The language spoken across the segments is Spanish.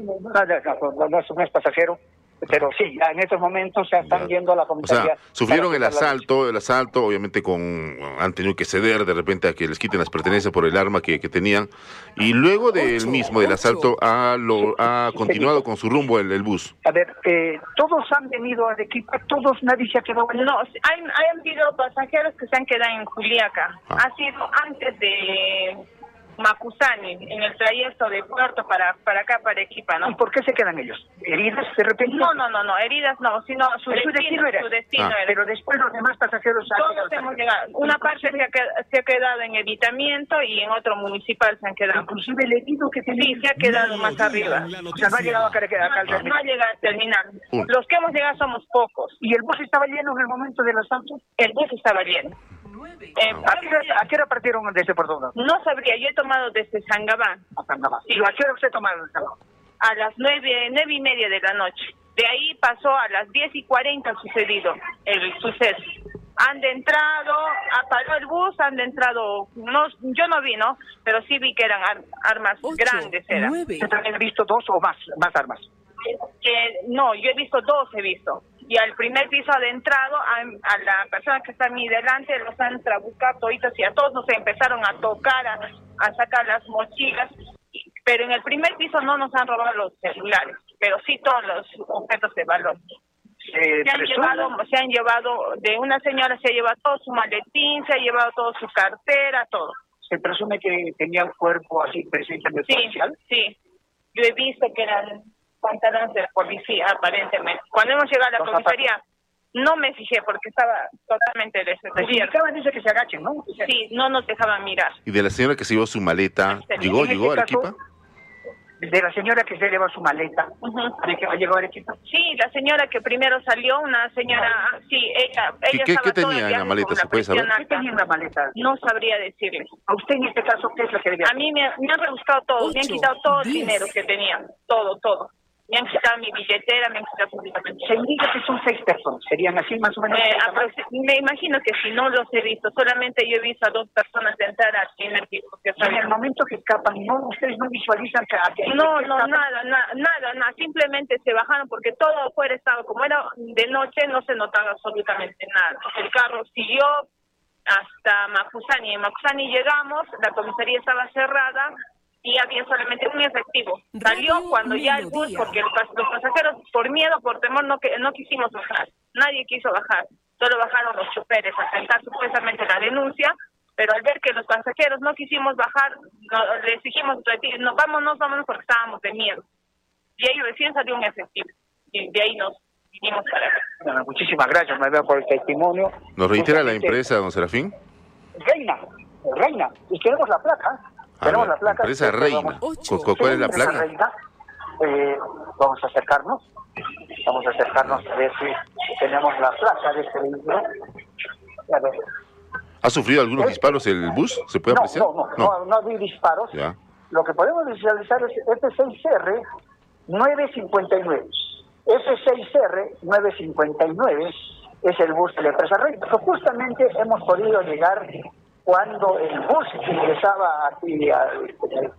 no es pasajero. Pero sí, ya en estos momentos ya están yendo a la comisaría. O sea, sufrieron el asalto, obviamente han tenido que ceder de repente a que les quiten las pertenencias por el arma que tenían, y luego del asalto ha continuado con su rumbo el bus. A ver, todos han venido a Arequipa, nadie se ha quedado. No, han habido pasajeros que se han quedado en Juliaca. Ha sido antes de Macusani, en el trayecto de Puerto para acá, para Arequipa, ¿no? ¿Y por qué se quedan ellos? ¿Heridas de repente? No, heridas no, sino su destino era. Pero después los demás pasajeros todos hemos llegado. Una parte se ha quedado en evitamiento y en otro municipal se han quedado. Inclusive el herido que tenía. Sí, se ha quedado más arriba. O sea, no ha llegado acá al terminal. No ha llegado al terminal. Los que hemos llegado somos pocos. ¿Y el bus estaba lleno en el momento del asalto? El bus estaba lleno. ¿A qué hora partieron desde Puerto Montt? No sabría, yo he tomado desde Sangabán. A Sangabán. ¿Y a qué hora usted tomó en Sangabán? A las 9:30 de la noche. De ahí pasó a las 10:40 sucedido el suceso. Han entrado, paró el bus, yo no vi, ¿no? Pero sí vi que eran armas grandes. ¿Usted también ha visto dos o más armas? No, yo he visto dos, y al primer piso adentrado, a la persona que está a mi delante, los han buscado toditos y a todos nos empezaron a tocar, a sacar las mochilas, pero en el primer piso no nos han robado los celulares, pero sí todos los objetos de valor. Se han llevado, de una señora se ha llevado todo su maletín, se ha llevado toda su cartera, todo. ¿Se presume que tenía un cuerpo así presente en el policial? Sí, yo he visto que eran pantalones de policía, aparentemente. Cuando hemos llegado a la comisaría, no me fijé porque estaba totalmente descubierto. Dice que se agachen, ¿no? Sí, no nos dejaban mirar. ¿Y de la señora que se llevó su maleta, llegó a Arequipa? De la señora que se lleva su maleta, ¿de que llegó a Arequipa? Sí, la señora que primero salió, una señora, sí, ella ¿Qué tenía en la maleta, se puede saber? ¿Qué tenía en la maleta? No sabría decirles. ¿A usted en este caso qué es lo que debía? A mí me han rebuscado todo, me han quitado todo el dinero que tenía, todo. Me han quitado mi billetera, me han quitado absolutamente. Se indica que son 6 personas, ¿serían así más o menos? Me imagino que si no los he visto, solamente yo he visto a 2 personas entrar al primer piso. En el momento que escapan, ustedes no visualizan que... No, nada, simplemente se bajaron porque todo afuera estaba, como era de noche, no se notaba absolutamente nada. El carro siguió hasta Macusani. En Macusani llegamos, la comisaría estaba cerrada, y había solamente un efectivo. Salió cuando ya el bus, porque los pasajeros, por miedo, por temor, no quisimos bajar. Nadie quiso bajar. Solo bajaron los choferes a sentar supuestamente la denuncia, pero al ver que los pasajeros no quisimos bajar, les dijimos, vámonos, porque estábamos de miedo. Y ahí recién salió un efectivo. Y de ahí nos vinimos para acá. Bueno, muchísimas gracias, me veo por el testimonio. ¿Nos reitera la empresa, don Serafín? Reina. Y tenemos la placa. Tenemos la placa. Empresa Reina. ¿Cuál es la placa? Reina. Vamos a acercarnos a ver si tenemos la placa de este vehículo. A ver. ¿Ha sufrido algunos disparos el bus? ¿Se puede apreciar? No hay disparos. Ya. Lo que podemos visualizar es F6R 959. F6R 959 es el bus de la empresa Reina. Pero justamente hemos podido llegar cuando el bus ingresaba aquí al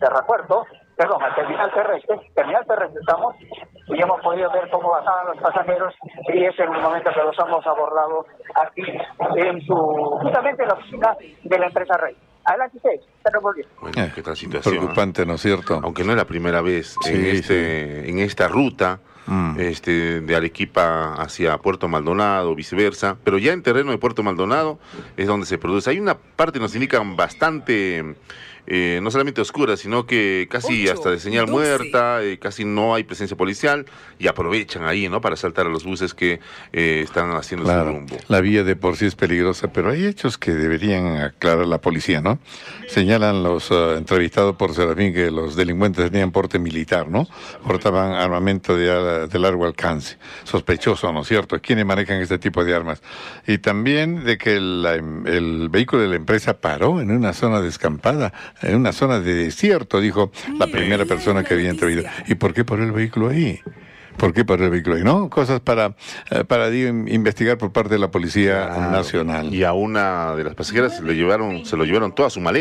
terminal terrestre estamos, y hemos podido ver cómo bajaban los pasajeros, y es en el momento que los hemos abordado aquí justamente en la oficina de la empresa Rey. Adelante ustedes, se revolvió. Bueno, qué tal situación. Preocupante, ¿no es cierto? Aunque no es la primera vez en esta ruta de Arequipa hacia Puerto Maldonado, viceversa, pero ya en terreno de Puerto Maldonado es donde se produce. Hay una parte, nos indican, bastante, no solamente oscura, sino que casi hasta de señal muerta, casi no hay presencia policial, y aprovechan ahí, ¿no?, para saltar a los buses que están haciendo su rumbo. La vía de por sí es peligrosa, pero hay hechos que deberían aclarar la policía, ¿no? Señalan los entrevistados por Serafín que los delincuentes tenían porte militar, ¿no? Portaban armamento de largo alcance. Sospechoso, ¿no es cierto? ¿Quiénes manejan este tipo de armas? Y también de que el vehículo de la empresa paró en una zona descampada, en una zona de desierto, dijo la primera persona que había entrevistado. ¿Y por qué paró el vehículo ahí? ¿Por qué paró el vehículo ahí? ¿No? Cosas para investigar por parte de la Policía Nacional. Y a una de las pasajeras se lo llevaron toda su maleta.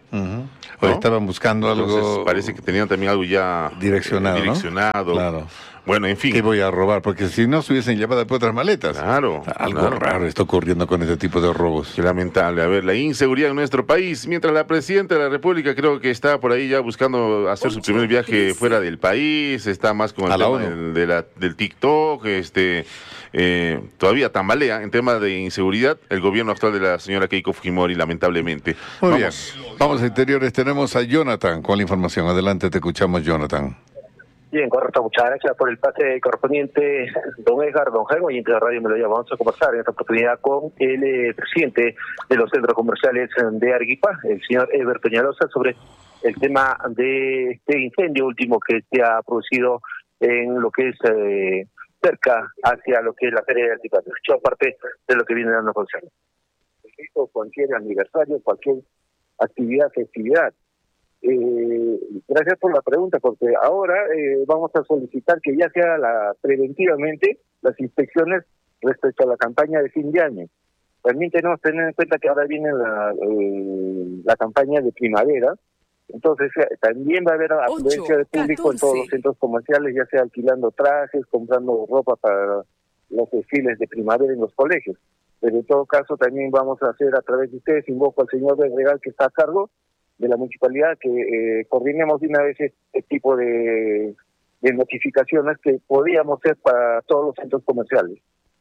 O ¿no? estaban buscando algo. Entonces, parece que tenían también algo ya direccionado. direccionado. Claro. Bueno, en fin. ¿Qué voy a robar? Porque si no se hubiesen llevado después otras maletas. Claro. Algo raro está ocurriendo con este tipo de robos. Qué lamentable. A ver, la inseguridad en nuestro país. Mientras la presidenta de la República creo que está por ahí ya buscando hacer su primer viaje fuera del país. Está más con el tema del TikTok. Todavía tambalea en tema de inseguridad el gobierno actual de la señora Keiko Fujimori, lamentablemente. Muy bien. Vamos a interiores. Tenemos a Jonathan con la información. Adelante, te escuchamos, Jonathan. Bien, correcto, muchas gracias por el pase correspondiente, don Edgar, don Jaime, y entre Radio Melodía. Vamos a conversar en esta oportunidad con el presidente de los centros comerciales de Arequipa, el señor Eber Peñalosa, sobre el tema de este incendio último que se ha producido en lo que es cerca hacia lo que es la feria de Arequipa. Yo aparte de lo que viene dando concierto. Cualquier aniversario, cualquier actividad, festividad. Gracias por la pregunta, porque ahora vamos a solicitar que ya sea preventivamente las inspecciones respecto a la campaña de fin de año. También tenemos que tener en cuenta que ahora viene la campaña de primavera, entonces también va a haber afluencia de público en todos los centros comerciales, ya sea alquilando trajes, comprando ropa para los desfiles de primavera en los colegios. Pero en todo caso también vamos a hacer a través de ustedes, invoco al señor Regal que está a cargo de la municipalidad, que coordinemos de una vez este tipo de notificaciones que podríamos hacer para todos los centros comerciales.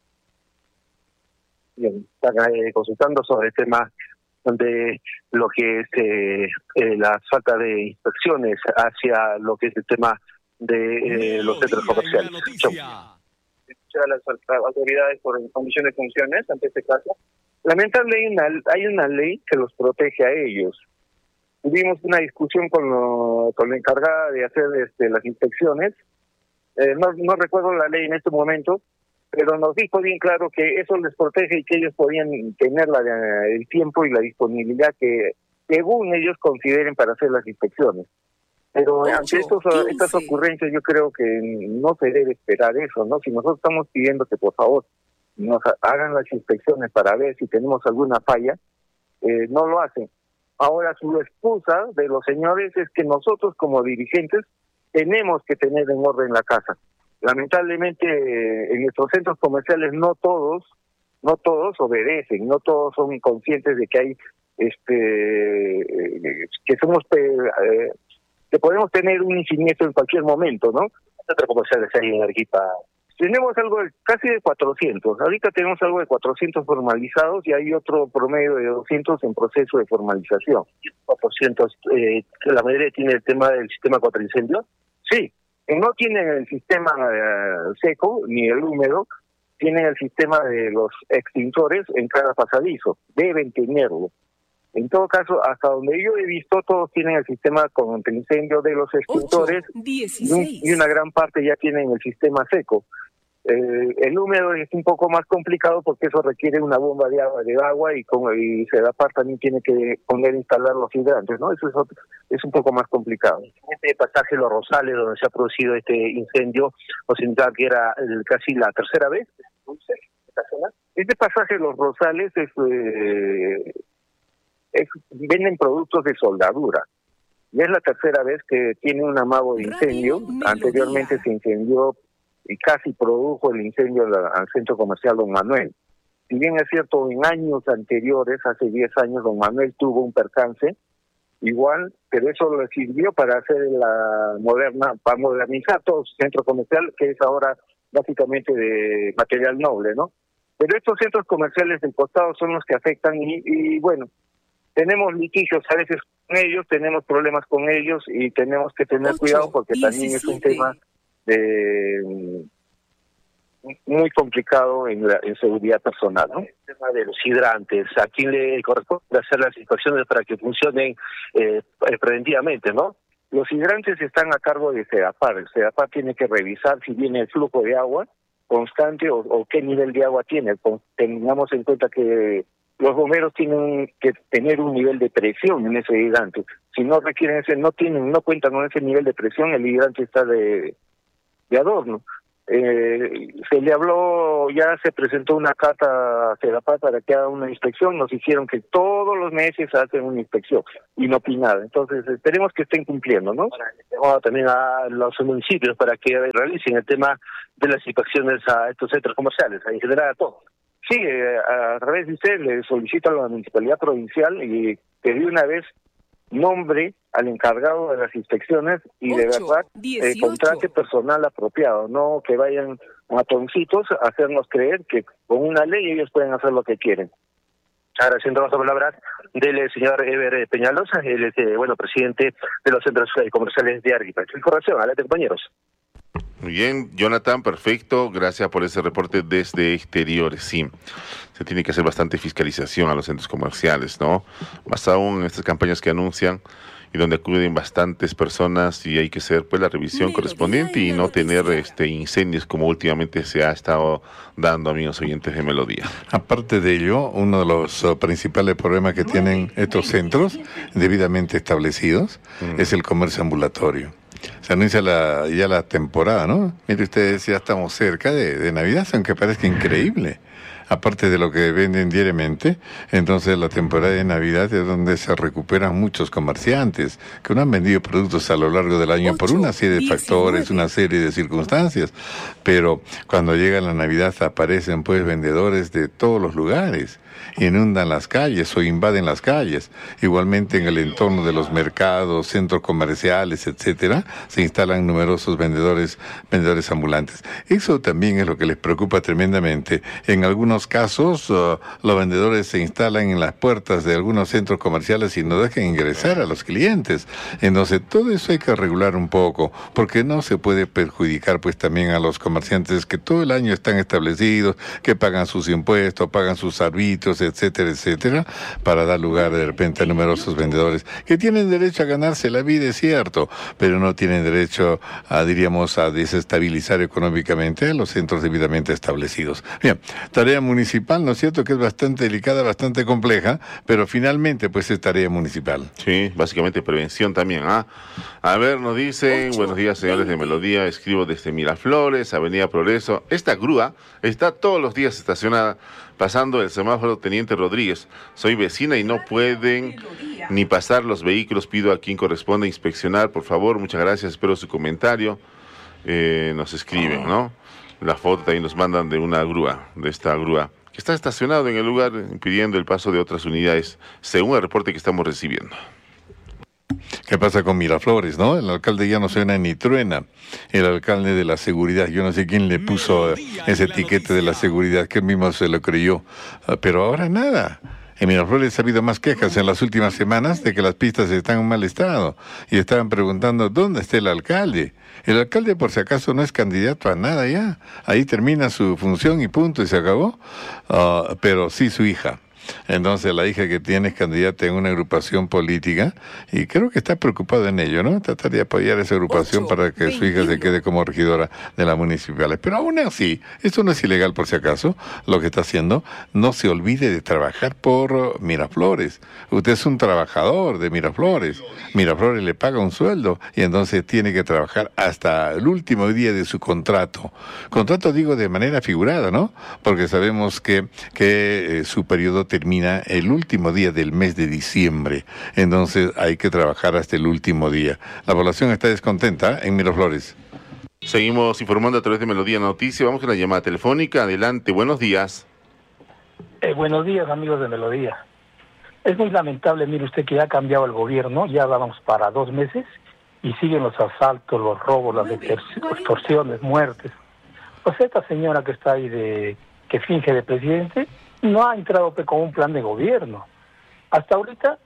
Bien, están consultando sobre el tema de lo que es la falta de inspecciones hacia lo que es el tema de los centros comerciales. Escuchar a las autoridades por condiciones de funciones ante este caso. Lamentablemente hay una ley que los protege a ellos. Tuvimos una discusión con la encargada de hacer las inspecciones. No recuerdo la ley en este momento, pero nos dijo bien claro que eso les protege y que ellos podían tener el tiempo y la disponibilidad que según ellos consideren para hacer las inspecciones. Pero ante estas ocurrencias yo creo que no se debe esperar eso, ¿no? Si nosotros estamos pidiendo que por favor nos hagan las inspecciones para ver si tenemos alguna falla, no lo hacen. Ahora su excusa de los señores es que nosotros como dirigentes tenemos que tener en orden la casa. Lamentablemente en nuestros centros comerciales no todos obedecen, no todos son conscientes de que hay que podemos tener un siniestro en cualquier momento, ¿no? Centros comerciales hay en Arequipa. Tenemos algo casi de 400. Ahorita tenemos algo de 400 formalizados y hay otro promedio de 200 en proceso de formalización. 400, la mayoría tiene el tema del sistema contra incendios. Sí, no tienen el sistema seco ni el húmedo, tienen el sistema de los extintores en cada pasadizo. Deben tenerlo. En todo caso, hasta donde yo he visto, todos tienen el sistema contra incendio de los extintores y una gran parte ya tienen el sistema seco. El húmedo es un poco más complicado porque eso requiere una bomba de agua y Sedapar también tiene que instalar los hidrantes, ¿no? Eso es un poco más complicado. Este pasaje Los Rosales, donde se ha producido este incendio, nos indicaba que era casi la tercera vez. Este pasaje Los Rosales venden productos de soldadura. Ya es la tercera vez que tiene un amago de incendio. Anteriormente se incendió y casi produjo el incendio al centro comercial Don Manuel. Si bien es cierto, en años anteriores, hace 10 años, Don Manuel tuvo un percance igual, pero eso le sirvió para hacer para modernizar todo su centro comercial, que es ahora básicamente de material noble, ¿no? Pero estos centros comerciales del costado son los que afectan y bueno, tenemos litigios a veces con ellos, tenemos problemas con ellos y tenemos que tener cuidado porque también es un tema muy complicado en seguridad personal, ¿no? El tema de los hidrantes, ¿a quién le corresponde hacer las inspecciones para que funcionen preventivamente, no? Los hidrantes están a cargo de Sedapar. El Sedapar tiene que revisar si viene el flujo de agua constante o qué nivel de agua tiene. Tengamos en cuenta que los bomberos tienen que tener un nivel de presión en ese hidrante. Si no requieren no cuentan con ese nivel de presión, el hidrante está de adorno. se le habló, ya se presentó una carta a CEDAPAT para que haga una inspección, nos hicieron que todos los meses hacen una inspección y no nada. Entonces esperemos que estén cumpliendo, ¿no? También a los municipios para que realicen el tema de las inspecciones a estos centros comerciales, en general a todos. Sí, a través de usted le solicito a la municipalidad provincial y que de una vez nombre al encargado de las inspecciones y de verdad contrate personal apropiado, no que vayan matoncitos a hacernos creer que con una ley ellos pueden hacer lo que quieren. Ahora, siendo las palabras del señor Eber Peñalosa, él es, presidente de los centros comerciales de Arequipa. Información, adelante, compañeros. Muy bien, Jonathan, perfecto. Gracias por ese reporte desde exteriores. Sí, se tiene que hacer bastante fiscalización a los centros comerciales, ¿no? Más aún en estas campañas que anuncian y donde acuden bastantes personas y hay que hacer pues la revisión correspondiente y no tener incendios como últimamente se ha estado dando, amigos oyentes de Melodía. Aparte de ello, uno de los principales problemas que tienen estos centros debidamente establecidos es el comercio ambulatorio. Se anuncia ya la temporada, ¿no? Mire ustedes, ya estamos cerca de Navidad, aunque parezca increíble. Aparte de lo que venden diariamente, entonces la temporada de Navidad es donde se recuperan muchos comerciantes que no han vendido productos a lo largo del año por una serie de factores, una serie de circunstancias. Pero cuando llega la Navidad aparecen pues vendedores de todos los lugares. Inundan las calles o invaden las calles. Igualmente en el entorno de los mercados, centros comerciales, etcétera, se instalan numerosos vendedores ambulantes. Eso también es lo que les preocupa tremendamente. En algunos casos, los vendedores se instalan en las puertas de algunos centros comerciales y no dejan ingresar a los clientes. Entonces, todo eso hay que regular un poco, porque no se puede perjudicar pues también a los comerciantes que todo el año están establecidos, que pagan sus impuestos, pagan sus arbitrios, etcétera, etcétera, para dar lugar de repente a numerosos vendedores que tienen derecho a ganarse la vida, es cierto, pero no tienen derecho a desestabilizar económicamente a los centros debidamente establecidos. Bien, tarea municipal, ¿no es cierto?, que es bastante delicada, bastante compleja, pero finalmente pues es tarea municipal. Sí, básicamente prevención también, ¿ah? A ver, nos dicen, buenos días señores de Melodía, escribo desde Miraflores, Avenida Progreso. Esta grúa está todos los días estacionada pasando el semáforo Teniente Rodríguez. Soy vecina y no pueden ni pasar los vehículos. Pido a quien corresponde inspeccionar, por favor. Muchas gracias, espero su comentario. Nos escriben, ¿no? La foto también nos mandan de una grúa, de esta grúa, que está estacionado en el lugar impidiendo el paso de otras unidades, según el reporte que estamos recibiendo. ¿Qué pasa con Miraflores, no? El alcalde ya no suena ni truena. El alcalde de la seguridad, yo no sé quién le puso ese etiquete de la seguridad, que él mismo se lo creyó. Pero ahora nada. En Miraflores ha habido más quejas en las últimas semanas de que las pistas están en mal estado. Y estaban preguntando, ¿dónde está el alcalde? El alcalde, por si acaso, no es candidato a nada ya. Ahí termina su función y punto, y se acabó. Pero sí su hija. Entonces la hija que tiene es candidata en una agrupación política y creo que está preocupado en ello, ¿no? Tratar de apoyar esa agrupación para que su hija se quede como regidora de la municipal. Pero aún así, esto no es ilegal por si acaso, lo que está haciendo. No se olvide de trabajar por Miraflores. Usted es un trabajador de Miraflores. Miraflores le paga un sueldo y entonces tiene que trabajar hasta el último día de su contrato. Contrato digo de manera figurada, ¿no? Porque sabemos que su periodo termina el último día del mes de diciembre, entonces hay que trabajar hasta el último día. La población está descontenta en Miraflores. Seguimos informando a través de Melodía Noticias. Vamos con la llamada telefónica. Adelante, buenos días. Buenos días, amigos de Melodía. Es muy lamentable, mire usted, que ya ha cambiado el gobierno, ya vamos para 2 meses y siguen los asaltos, los robos, las extorsiones, muertes. Pues esta señora que está ahí que finge de presidente no ha entrado con un plan de gobierno. Hasta ahorita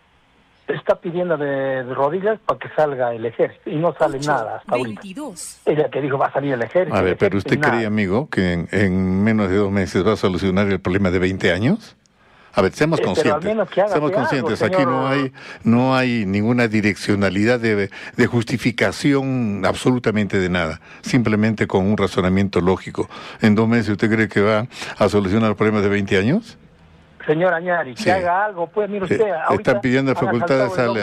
está pidiendo de rodillas para que salga el ejército y no sale nada hasta 22. Ahorita. Ella que dijo va a salir el ejército. A ver, pero ¿usted cree, amigo, que en menos de 2 meses va a solucionar el problema de 20 años? A ver, seamos conscientes. Seamos conscientes. Algo, aquí no hay ninguna direccionalidad de justificación absolutamente de nada. Simplemente con un razonamiento lógico. ¿En 2 meses usted cree que va a solucionar los problemas de 20 años? Señor Añari, que haga algo, pues mire usted. Están pidiendo facultades al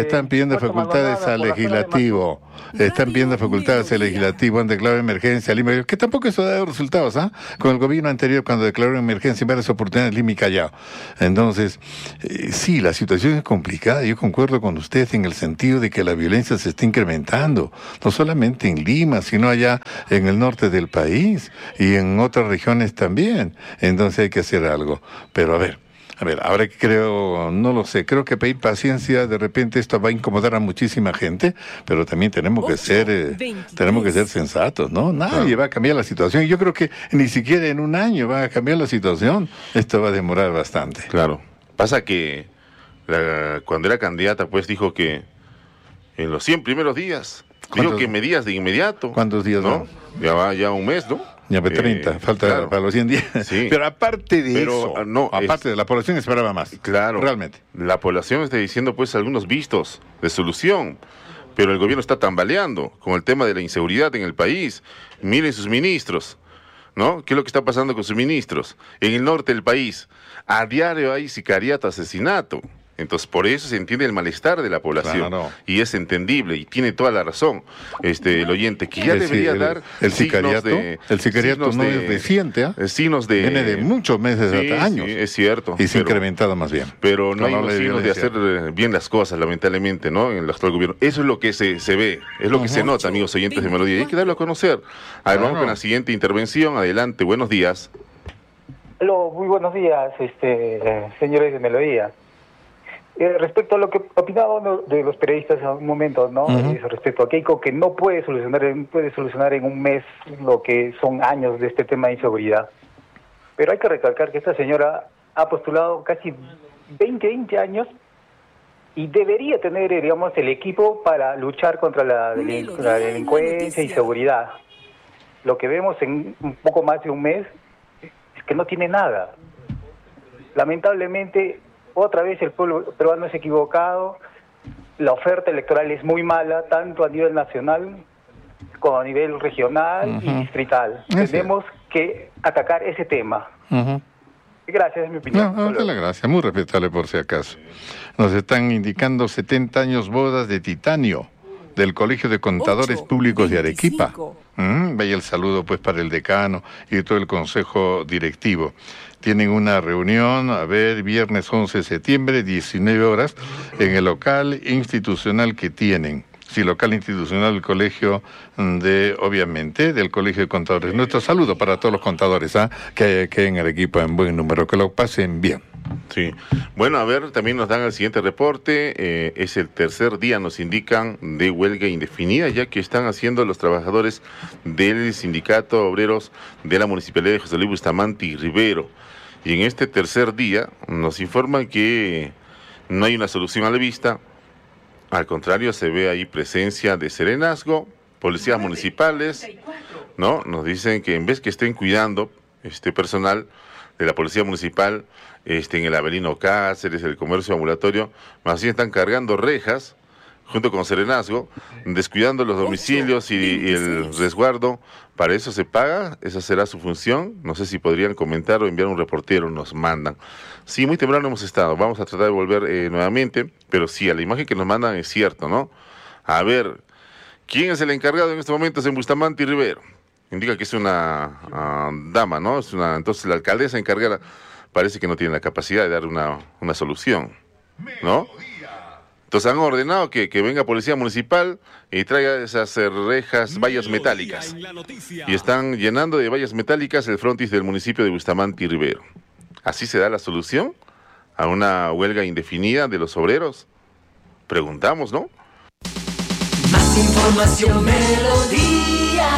legislativo. Están pidiendo facultades al legislativo, han declarado emergencia, Lima, que tampoco eso ha dado resultados, Con el gobierno anterior, cuando declaró emergencia en varias oportunidades, Lima y Callao. Entonces, sí, la situación es complicada. Yo concuerdo con usted en el sentido de que la violencia se está incrementando, no solamente en Lima, sino allá en el norte del país y en otras regiones también. Entonces hay que hacer algo. Pero a ver, ahora creo, no lo sé, creo que pedir paciencia, de repente esto va a incomodar a muchísima gente, pero también tenemos que ser sensatos, ¿no? Nadie va a cambiar la situación. Yo creo que ni siquiera en un año va a cambiar la situación. Esto va a demorar bastante. Claro. Pasa que cuando era candidata, pues dijo que en los 100 primeros días, dijo que medías de inmediato. ¿Cuántos días? ¿No? Ya va ya un mes, ¿no? Ya 30, falta claro, para los 100 días. Sí. Pero aparte de eso, aparte de la población esperaba más. Claro. Realmente. La población está diciendo pues algunos vistos de solución, pero el gobierno está tambaleando con el tema de la inseguridad en el país. Miren sus ministros, ¿no? ¿Qué es lo que está pasando con sus ministros? En el norte del país, a diario hay sicariato, asesinato. Entonces, por eso se entiende el malestar de la población. Claro. Y es entendible, y tiene toda la razón el oyente, que ya debería dar el sicariato no es reciente, signos de... Viene de muchos meses hasta años. Sí, es cierto. Y se ha incrementado más bien. Pero no hay unos signos de hacer bien las cosas, lamentablemente, ¿no? En el actual gobierno. Eso es lo que se ve, es lo que se nota, amigos oyentes de Melodía. Y hay que darlo a conocer. A ver, vamos con la siguiente intervención. Adelante, buenos días. Aló, muy buenos días, señores de Melodía. Respecto a lo que opinaba uno de los periodistas hace un momento, ¿no? Respecto a Keiko, que no puede solucionar en un mes lo que son años de este tema de inseguridad. Pero hay que recalcar que esta señora ha postulado casi 20 años y debería tener, digamos, el equipo para luchar contra la delincuencia y seguridad. Lo que vemos en un poco más de un mes es que no tiene nada. Lamentablemente, otra vez el pueblo peruano es equivocado, la oferta electoral es muy mala, tanto a nivel nacional como a nivel regional y distrital. Tenemos que atacar ese tema. Gracias, es mi opinión. No, la gracia, muy respetable por si acaso. Nos están indicando 70 años bodas de titanio del Colegio de Contadores Públicos de Arequipa. Vaya el saludo pues para el decano y todo el consejo directivo. Tienen una reunión, viernes 11 de septiembre, 19 horas, en el local institucional que tienen. Sí, local institucional del colegio obviamente, del Colegio de Contadores. Nuestro saludo para todos los contadores, que en Arequipa en buen número, que lo pasen bien. Sí. Bueno, también nos dan el siguiente reporte. Es el tercer día, nos indican, de huelga indefinida, ya que están haciendo los trabajadores del Sindicato Obreros de la Municipalidad de José Luis Bustamante y Rivero. Y en este tercer día nos informan que no hay una solución a la vista. Al contrario, se ve ahí presencia de serenazgo, policías municipales, ¿no? Nos dicen que en vez que estén cuidando personal de la policía municipal en el Avelino Cáceres, el comercio ambulatorio, más bien están cargando rejas junto con serenazgo, descuidando los domicilios y el resguardo. Para eso se paga, esa será su función. No sé si podrían comentar o enviar un reportero, nos mandan. Sí, muy temprano hemos estado, vamos a tratar de volver nuevamente, pero sí, a la imagen que nos mandan es cierto, ¿no? A ver, ¿quién es el encargado en este momento? Es en Bustamante y Rivero. Indica que es una dama, ¿no? Entonces la alcaldesa encargada parece que no tiene la capacidad de dar una solución, ¿no? Entonces han ordenado que venga policía municipal y traiga esas rejas, vallas metálicas. Y están llenando de vallas metálicas el frontis del municipio de Bustamante y Rivero. ¿Así se da la solución a una huelga indefinida de los obreros? Preguntamos, ¿no? Más información, Melodía.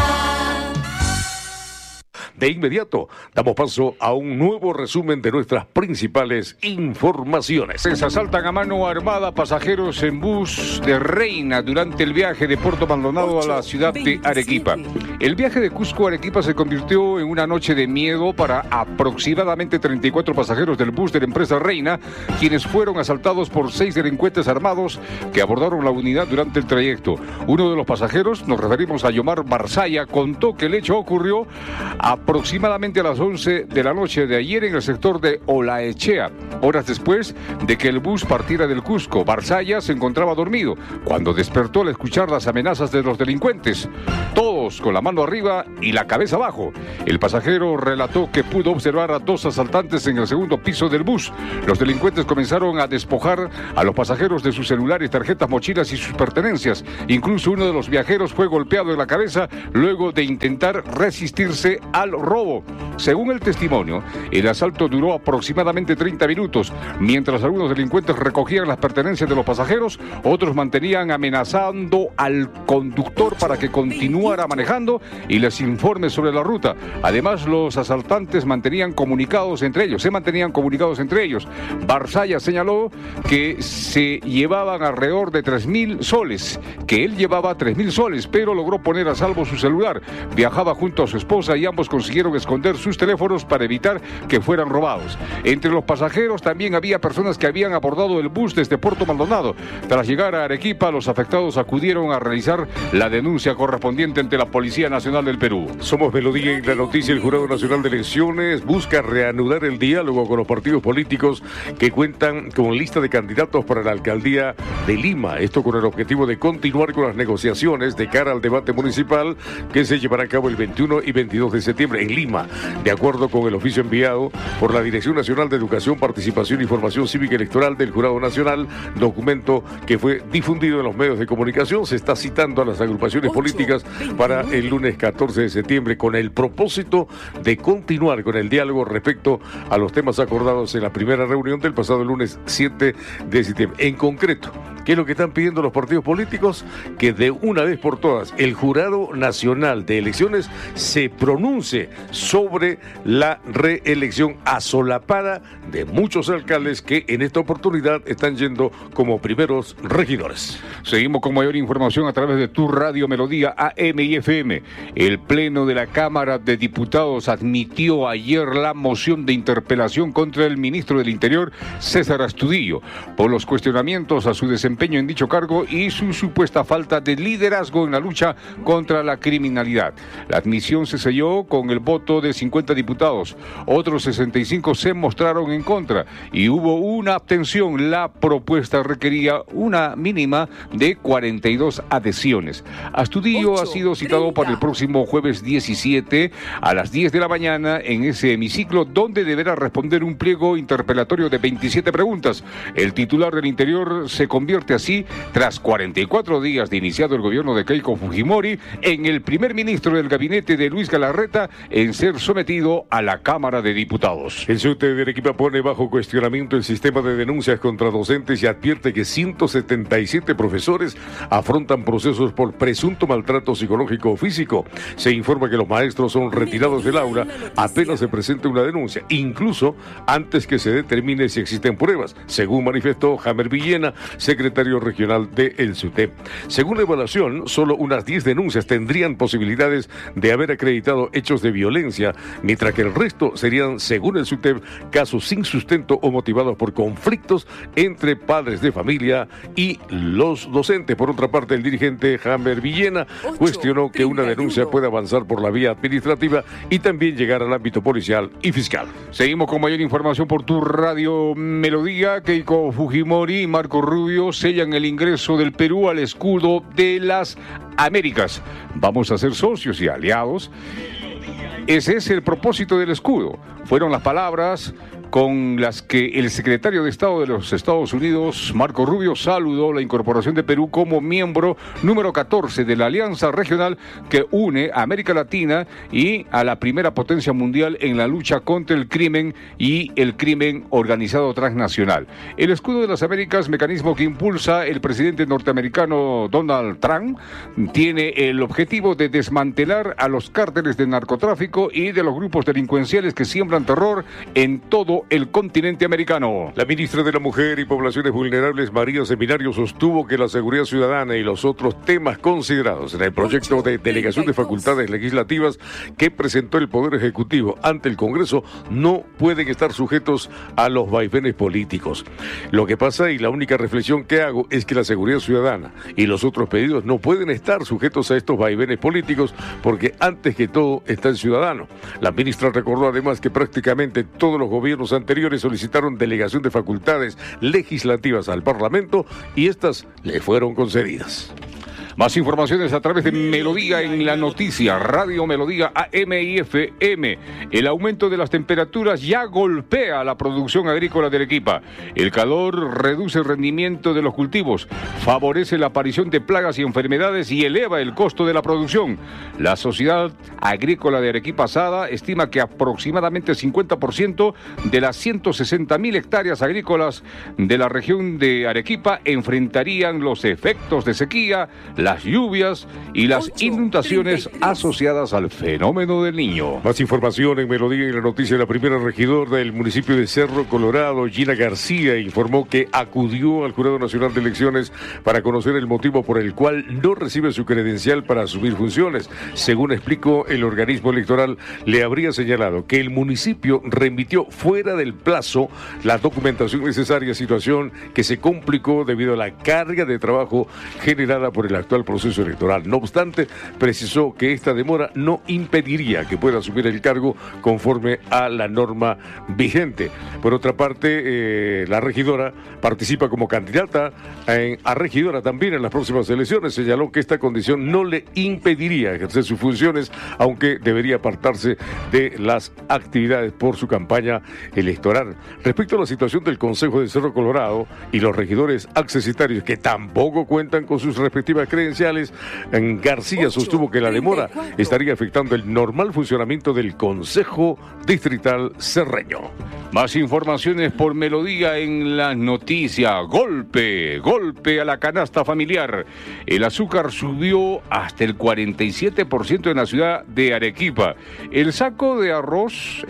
De inmediato, damos paso a un nuevo resumen de nuestras principales informaciones. Asaltan a mano armada pasajeros en bus de Reina durante el viaje de Puerto Maldonado a la ciudad de Arequipa. El viaje de Cusco a Arequipa se convirtió en una noche de miedo para aproximadamente 34 pasajeros del bus de la empresa Reina, quienes fueron asaltados por 6 delincuentes armados que abordaron la unidad durante el trayecto. Uno de los pasajeros, nos referimos a Yomar Barzaya, contó que el hecho ocurrió a aproximadamente a las 11 de la noche de ayer en el sector de Olaechea, horas después de que el bus partiera del Cusco. Barzaya se encontraba dormido cuando despertó al escuchar las amenazas de los delincuentes, todos con la mano arriba y la cabeza abajo. El pasajero relató que pudo observar a 2 asaltantes en el segundo piso del bus. Los delincuentes comenzaron a despojar a los pasajeros de sus celulares, tarjetas, mochilas y sus pertenencias. Incluso uno de los viajeros fue golpeado en la cabeza luego de intentar resistirse al robo. Según el testimonio, el asalto duró aproximadamente 30 minutos. Mientras algunos delincuentes recogían las pertenencias de los pasajeros, otros mantenían amenazando al conductor para que continuara manejando y les informe sobre la ruta. Además, los asaltantes se mantenían comunicados entre ellos. Barzaya señaló que se llevaban alrededor de 3.000 soles, que él llevaba 3.000 soles, pero logró poner a salvo su celular. Viajaba junto a su esposa y ambos consiguieron esconder sus teléfonos para evitar que fueran robados. Entre los pasajeros también había personas que habían abordado el bus desde Puerto Maldonado. Tras llegar a Arequipa, los afectados acudieron a realizar la denuncia correspondiente ante la Policía Nacional del Perú. Somos Melodía y la noticia: el Jurado Nacional de Elecciones busca reanudar el diálogo con los partidos políticos que cuentan con lista de candidatos para la alcaldía de Lima. Esto con el objetivo de continuar con las negociaciones de cara al debate municipal que se llevará a cabo el 21 y 22 de septiembre en Lima. De acuerdo con el oficio enviado por la Dirección Nacional de Educación, Participación y Formación Cívica Electoral del Jurado Nacional, documento que fue difundido en los medios de comunicación, se está citando a las agrupaciones políticas para el lunes 14 de septiembre con el propósito de continuar con el diálogo respecto a los temas acordados en la primera reunión del pasado lunes 7 de septiembre. En concreto, ¿qué es lo que están pidiendo los partidos políticos? Que de una vez por todas el Jurado Nacional de Elecciones se pronuncie sobre la reelección asolapada de muchos alcaldes que en esta oportunidad están yendo como primeros regidores. Seguimos con mayor información a través de tu radio Melodía AM y FM. El Pleno de la Cámara de Diputados admitió ayer la moción de interpelación contra el ministro del Interior, César Astudillo, por los cuestionamientos a su desempeño en dicho cargo y su supuesta falta de liderazgo en la lucha contra la criminalidad. La admisión se selló con el voto de 50 diputados. Otros 65 se mostraron en contra y hubo una abstención. La propuesta requería una mínima de 42 adhesiones. Astudillo ha sido citado para el próximo jueves 17 a las 10 de la mañana en ese hemiciclo, donde deberá responder un pliego interpelatorio de 27 preguntas. El titular del Interior se convierte así, tras 44 días de iniciado el gobierno de Keiko Fujimori, en el primer ministro del gabinete de Luis Galarreta en ser sometido a la Cámara de Diputados. El SUTE de Arequipa pone bajo cuestionamiento el sistema de denuncias contra docentes y advierte que 177 profesores afrontan procesos por presunto maltrato psicológico o físico. Se informa que los maestros son retirados del aula apenas se presente una denuncia, incluso antes que se determine si existen pruebas, según manifestó Jamer Villena, secretario regional del SUTE. Según la evaluación, solo unas 10 denuncias tendrían posibilidades de haber acreditado hechos de violencia, mientras que el resto serían, según el SUTE, casos sin sustento o motivados por conflictos entre padres de familia y los docentes. Por otra parte, el dirigente Jamer Villena cuestionó que una denuncia pueda avanzar por la vía administrativa y también llegar al ámbito policial y fiscal. Seguimos con mayor información por tu radio Melodía. Keiko Fujimori y Marco Rubio sellan el ingreso del Perú al escudo de las Américas. Vamos a ser socios y aliados. Ese es el propósito del escudo. Fueron las palabras con las que el secretario de Estado de los Estados Unidos, Marco Rubio, saludó la incorporación de Perú como miembro número 14 de la alianza regional que une a América Latina y a la primera potencia mundial en la lucha contra el crimen y el crimen organizado transnacional. El escudo de las Américas, mecanismo que impulsa el presidente norteamericano Donald Trump, tiene el objetivo de desmantelar a los cárteles de narcotráfico y de los grupos delincuenciales que siembran terror en todo todo el continente americano. La ministra de la Mujer y Poblaciones Vulnerables, María Seminario, sostuvo que la seguridad ciudadana y los otros temas considerados en el proyecto de delegación de facultades legislativas que presentó el Poder Ejecutivo ante el Congreso no pueden estar sujetos a los vaivenes políticos. Lo que pasa, y la única reflexión que hago, es que la seguridad ciudadana y los otros pedidos no pueden estar sujetos a estos vaivenes políticos, porque antes que todo está el ciudadano. La ministra recordó además que prácticamente todos los gobiernos anteriores solicitaron delegación de facultades legislativas al Parlamento y estas le fueron concedidas. Más informaciones a través de Melodía en la Noticia, Radio Melodía AM y FM. El aumento de las temperaturas ya golpea la producción agrícola de Arequipa. El calor reduce el rendimiento de los cultivos, favorece la aparición de plagas y enfermedades y eleva el costo de la producción. La Sociedad Agrícola de Arequipa SADA estima que aproximadamente 50% de las 160.000 hectáreas agrícolas de la región de Arequipa enfrentarían los efectos de sequía, las lluvias y las inundaciones asociadas al fenómeno del Niño. Más información en Melodía y la Noticia. La primera regidora del municipio de Cerro Colorado, Gina García, informó que acudió al Jurado Nacional de Elecciones para conocer el motivo por el cual no recibe su credencial para asumir funciones. Según explicó, el organismo electoral le habría señalado que el municipio remitió fuera del plazo la documentación necesaria, situación que se complicó debido a la carga de trabajo generada por el actual proceso electoral. No obstante, precisó que esta demora no impediría que pueda asumir el cargo conforme a la norma vigente. Por otra parte, la regidora participa como candidata a regidora también en las próximas elecciones. Señaló que esta condición no le impediría ejercer sus funciones, aunque debería apartarse de las actividades por su campaña electoral. Respecto a la situación del Consejo de Cerro Colorado y los regidores accesitarios que tampoco cuentan con sus respectivas credenciales, García sostuvo que la demora estaría afectando el normal funcionamiento del Consejo Distrital Cerreño. Más informaciones por Melodía en las noticias. Golpe a la canasta familiar. El azúcar subió hasta el 47% en la ciudad de Arequipa. El saco de arroz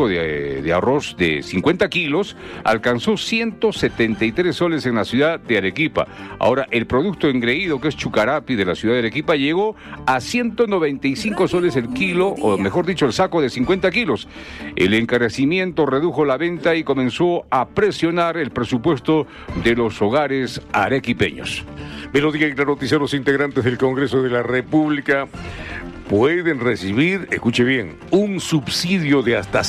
de 50 kilos alcanzó 173 soles en la ciudad de Arequipa. Ahora, el producto engreído, que es chucarapi de la ciudad de Arequipa, llegó a 195 soles el kilo, o mejor dicho, el saco de 50 kilos. El encarecimiento redujo la venta y comenzó a presionar el presupuesto de los hogares arequipeños. Melodía y la Noticia. Los integrantes del Congreso de la República pueden recibir, escuche bien, un subsidio de hasta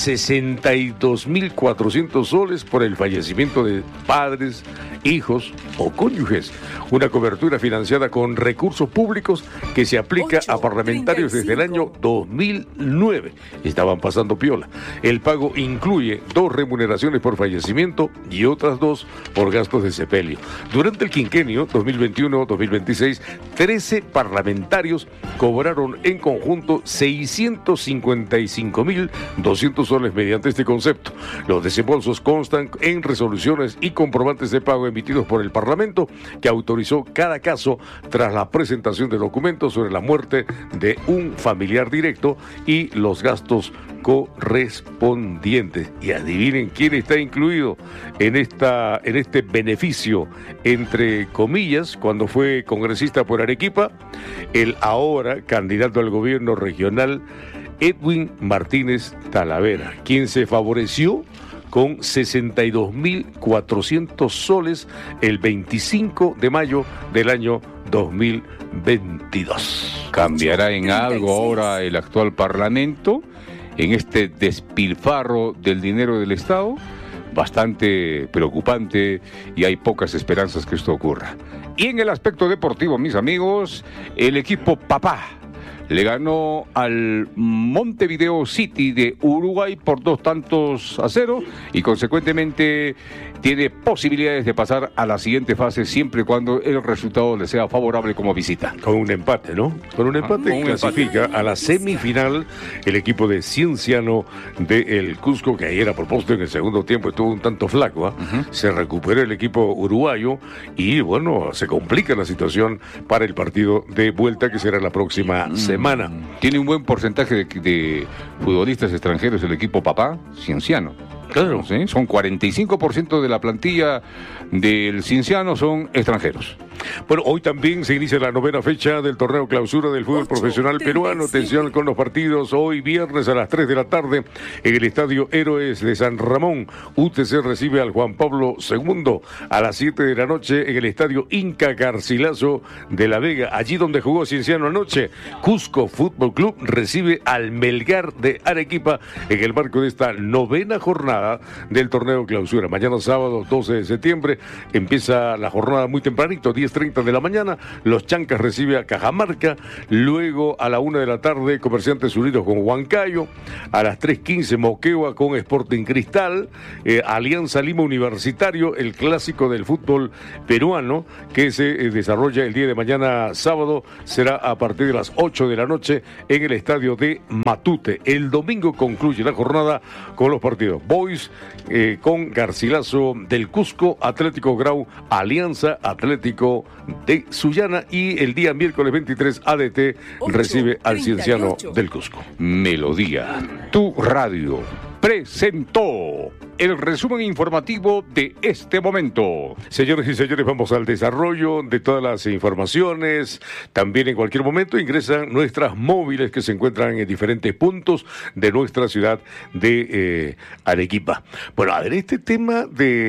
62.400 soles por el fallecimiento de padres, hijos o cónyuges. Una cobertura financiada con recursos públicos que se aplica a parlamentarios desde el año 2009. Estaban pasando piola. El pago incluye 2 remuneraciones por fallecimiento y otras 2 por gastos de sepelio. Durante el quinquenio 2021-2026, 13 parlamentarios cobraron en conjunto 655.200 soles mediante este concepto. Los desembolsos constan en resoluciones y comprobantes de pago emitidos por el Parlamento, que autorizó cada caso tras la presentación de documentos sobre la muerte de un familiar directo y los gastos correspondientes. Y adivinen quién está incluido en este beneficio, entre comillas, cuando fue congresista por Arequipa, el ahora candidato al gobierno regional Edwin Martínez Talavera, quien se favoreció con 62.400 soles el 25 de mayo del año 2022. ¿Cambiará en algo ahora el actual Parlamento en este despilfarro del dinero del Estado? Bastante preocupante y hay pocas esperanzas que esto ocurra. Y en el aspecto deportivo, mis amigos, el equipo Papá le ganó al Montevideo City de Uruguay por 2-0 y consecuentemente tiene posibilidades de pasar a la siguiente fase siempre y cuando el resultado le sea favorable como visita. Con un empate, ¿no? Con un empate clasifica a la semifinal el equipo de Cienciano del Cusco, que ayer a propósito en el segundo tiempo estuvo un tanto flaco, Se recuperó el equipo uruguayo y bueno, se complica la situación para el partido de vuelta que será la próxima semana. Tiene un buen porcentaje de futbolistas extranjeros el equipo Papá, Cienciano. Claro. ¿Sí? Son 45% de la plantilla del Cienciano son extranjeros. Bueno, hoy también se inicia la 9ª fecha del torneo clausura del fútbol profesional peruano. Atención con los partidos. Hoy viernes a las 3 de la tarde en el Estadio Héroes de San Ramón. UTC recibe al Juan Pablo II. A las 7 de la noche en el Estadio Inca Garcilaso de La Vega. Allí donde jugó Cienciano anoche. Cusco Fútbol Club recibe al Melgar de Arequipa en el marco de esta 9ª jornada del torneo clausura. Mañana sábado 12 de septiembre empieza la jornada muy tempranito, 10:30 de la mañana. Los Chancas recibe a Cajamarca. Luego a la 1 de la tarde Comerciantes Unidos con Huancayo. A las 3:15 Moquegua con Sporting Cristal. Alianza Lima Universitario, el clásico del fútbol peruano que se desarrolla el día de mañana sábado. Será a partir de las 8 de la noche en el estadio de Matute. El domingo concluye la jornada con los partidos Boys con Garcilaso del Cusco, Atlético Grau, Alianza Atlético de Sullana, y el día miércoles 23 ADT recibe al Cienciano del Cusco. Melodía, tu radio, presentó el resumen informativo de este momento. Señores y señores, vamos al desarrollo de todas las informaciones. También en cualquier momento ingresan nuestras móviles que se encuentran en diferentes puntos de nuestra ciudad de Arequipa. Bueno, a ver, este tema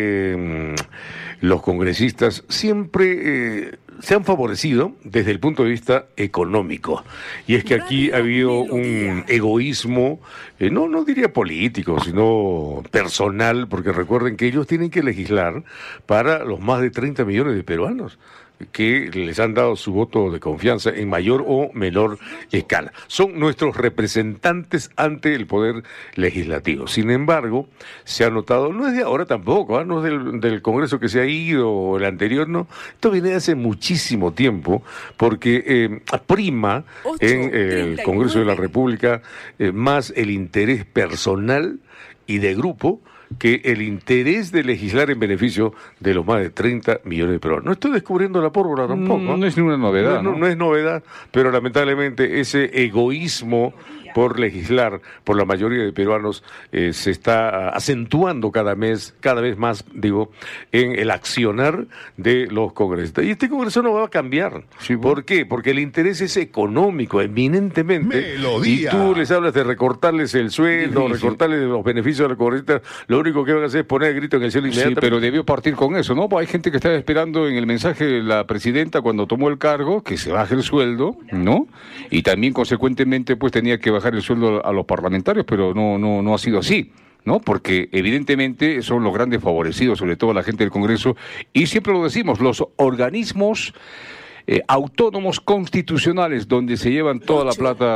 de los congresistas siempre se han favorecido desde el punto de vista económico. Y es que aquí ha habido un egoísmo, no diría político, sino personal, porque recuerden que ellos tienen que legislar para los más de 30 millones de peruanos que les han dado su voto de confianza en mayor o menor escala. Son nuestros representantes ante el Poder Legislativo. Sin embargo, se ha notado, no es de ahora tampoco, no es del Congreso que se ha ido o el anterior, no. Esto viene de hace muchísimo tiempo, porque prima en el Congreso de la República más el interés personal y de grupo que el interés de legislar en beneficio de los más de 30 millones de peruanos. No estoy descubriendo la pólvora tampoco. No es ninguna novedad. No es novedad, pero lamentablemente ese egoísmo por legislar por la mayoría de peruanos se está acentuando cada vez más, en el accionar de los congresistas. Y este Congreso no va a cambiar. Sí, ¿por qué? Porque el interés es económico, eminentemente. Melodía. Y tú les hablas de recortarles el sueldo, recortarles los beneficios a los congresistas, lo único que van a hacer es poner el grito en el cielo inmediatamente. Sí, pero debió partir con eso, ¿no? Hay gente que estaba esperando en el mensaje de la presidenta cuando tomó el cargo que se baje el sueldo, ¿no? Y también, consecuentemente, pues tenía que bajar el sueldo a los parlamentarios, pero no ha sido así, ¿no? Porque evidentemente son los grandes favorecidos, sobre todo la gente del Congreso, y siempre lo decimos, los organismos autónomos constitucionales donde se llevan toda la plata,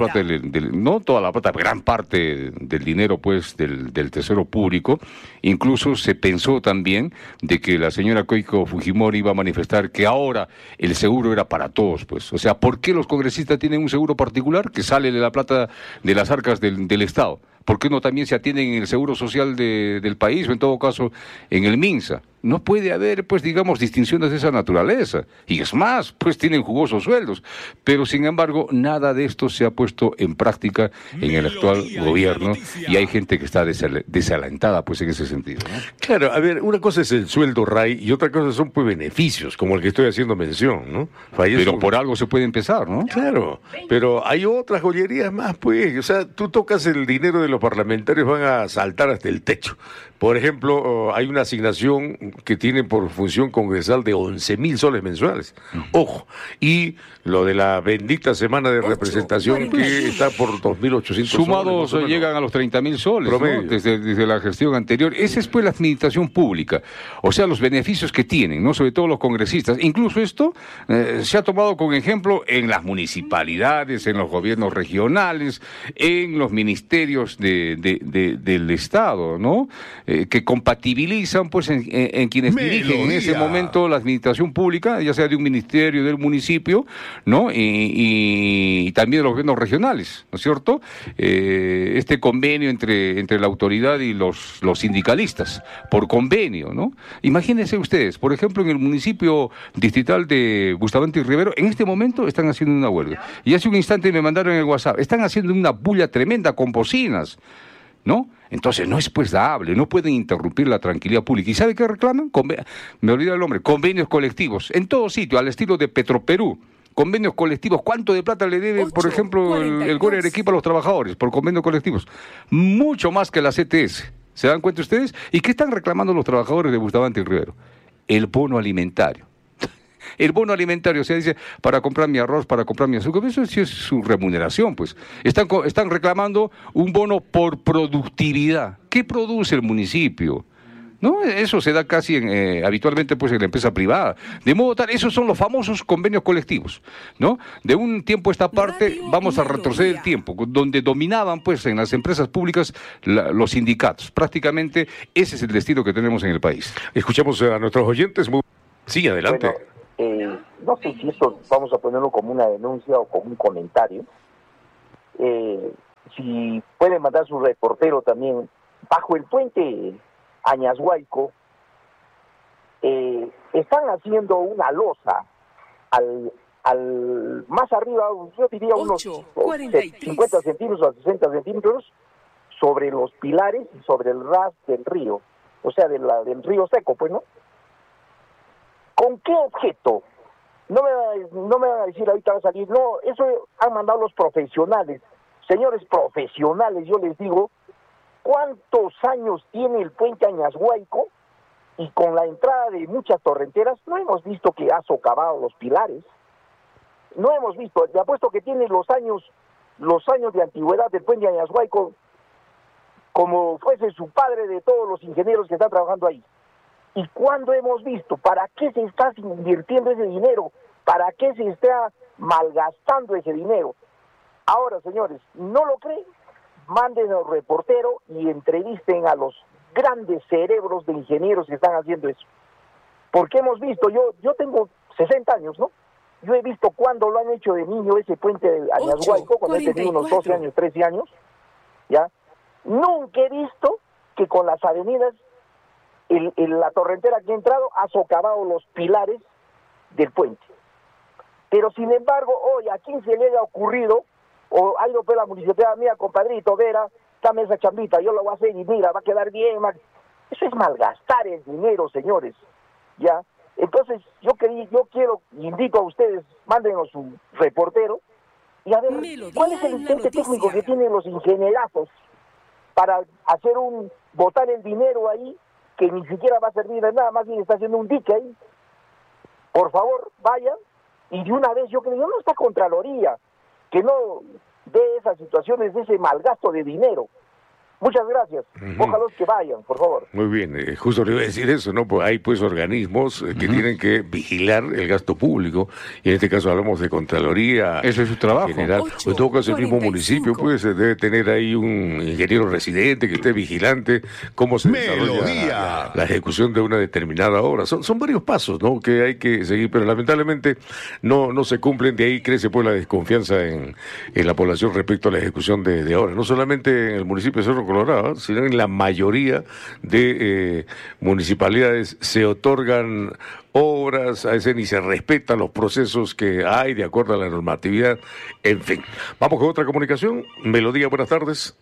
gran parte del dinero pues del tesoro público. Incluso se pensó también de que la señora Keiko Fujimori iba a manifestar que ahora el seguro era para todos, pues. O sea, ¿por qué los congresistas tienen un seguro particular que sale de la plata de las arcas del Estado? ¿Por qué no también se atienden en el seguro social del país o en todo caso en el MINSA? No puede haber, pues, digamos, distinciones de esa naturaleza. Y es más, pues tienen jugosos sueldos. Pero, sin embargo, nada de esto se ha puesto en práctica en el actual gobierno. Y hay gente que está desalentada, pues, en ese sentido, ¿no? Claro, a ver, una cosa es el sueldo, Ray, y otra cosa son, pues, beneficios, como el que estoy haciendo mención, ¿no? Pero por algo se puede empezar, ¿no? Claro, pero hay otras joyerías más, pues. O sea, tú tocas el dinero de los parlamentarios, van a saltar hasta el techo. Por ejemplo, hay una asignación que tiene por función congresal de 11.000 soles mensuales. Ojo, y lo de la bendita semana de representación que está por 2.800 sumados soles. Llegan a los 30.000 soles, ¿no? Desde la gestión anterior. Esa es pues la administración pública. O sea, los beneficios que tienen, ¿no? Sobre todo los congresistas. Incluso esto se ha tomado como ejemplo en las municipalidades, en los gobiernos regionales, en los ministerios del Estado, ¿no? Que compatibilizan pues en quienes dirigen en ese momento la administración pública, ya sea de un ministerio, del municipio, ¿no? Y también de los gobiernos regionales, ¿no es cierto? Este convenio entre la autoridad y los sindicalistas, por convenio, ¿no? Imagínense ustedes, por ejemplo, en el municipio distrital de Bustamante y Rivero, en este momento están haciendo una huelga. Y hace un instante me mandaron en el WhatsApp, están haciendo una bulla tremenda con bocinas. ¿no? Entonces no es pues dable, no pueden interrumpir la tranquilidad pública. ¿Y sabe qué reclaman? Me olvidé el nombre, convenios colectivos, en todo sitio, al estilo de Petroperú. Convenios colectivos, ¿cuánto de plata le debe, por ejemplo, el Gore Arequipa a los trabajadores por convenios colectivos? Mucho más que la CTS. ¿Se dan cuenta ustedes? ¿Y qué están reclamando los trabajadores de Bustamante y Rivero? El bono alimentario. El bono alimentario, o sea, dice, para comprar mi arroz, para comprar mi azúcar, eso sí es su remuneración, pues. Están reclamando un bono por productividad. ¿Qué produce el municipio? ¿No? Eso se da casi habitualmente pues en la empresa privada. De modo tal, esos son los famosos convenios colectivos, ¿no? De un tiempo a esta parte vamos a retroceder el tiempo, donde dominaban pues en las empresas públicas los sindicatos. Prácticamente ese es el destino que tenemos en el país. Escuchamos a nuestros oyentes. Sí, adelante. Bueno, no sé si esto vamos a ponerlo como una denuncia o como un comentario. Si pueden mandar su reportero también bajo el puente Añashuayco, están haciendo una losa al más arriba, yo diría unos 50 centímetros a 60 centímetros sobre los pilares y sobre el ras del río, o sea, del río seco, pues, ¿no? ¿Con qué objeto? No me van a decir ahorita va a salir, no, eso han mandado los profesionales. Señores profesionales, yo les digo, ¿cuántos años tiene el puente Añashuayco? Y con la entrada de muchas torrenteras, no hemos visto que ha socavado los pilares. No hemos visto, te apuesto que tiene los años de antigüedad del puente Añashuayco como fuese su padre de todos los ingenieros que están trabajando ahí. ¿Y cuándo hemos visto? ¿Para qué se está invirtiendo ese dinero? ¿Para qué se está malgastando ese dinero? Ahora, señores, ¿no lo creen? Manden al reportero y entrevisten a los grandes cerebros de ingenieros que están haciendo eso. Porque hemos visto, yo tengo 60 años, ¿no? Yo he visto cuando lo han hecho de niño ese puente de Añashuayco, cuando he tenido unos 12 años, 13 años, ¿ya? Nunca he visto que con las avenidas, la torrentera que ha entrado ha socavado los pilares del puente. Pero sin embargo, hoy a quién se le ha ocurrido, o ha ido por la municipalidad, mira, compadrito, Vera, dame esa chambita, yo lo voy a hacer y mira, va a quedar bien. Eso es malgastar el dinero, señores, ¿ya? Entonces, yo quiero, invito a ustedes, mándenos un reportero, y a ver, ¿cuál es el intento técnico que tienen los ingenierazos para hacer botar el dinero ahí, que ni siquiera va a servir de nada, más bien está haciendo un dique ahí? Por favor, vayan, y de una vez, yo creo, no está Contraloría, que no ve esas situaciones de ese malgasto de dinero. Muchas gracias. Ojalá que vayan, por favor. Muy bien, justo le iba a decir eso, ¿no? Pues hay pues organismos que tienen que vigilar el gasto público, y en este caso hablamos de Contraloría. Eso es su trabajo. General. O en todo caso el mismo municipio pues debe tener ahí un ingeniero residente que esté vigilante cómo se desarrolla la ejecución de una determinada obra. Son varios pasos, ¿no?, que hay que seguir, pero lamentablemente no se cumplen. De ahí crece pues la desconfianza en la población respecto a la ejecución de obras, no solamente en el municipio de Cerro Colorado, sino en la mayoría de municipalidades se otorgan obras, a veces ni se respetan los procesos que hay de acuerdo a la normatividad, en fin. Vamos con otra comunicación. Melodía, buenas tardes.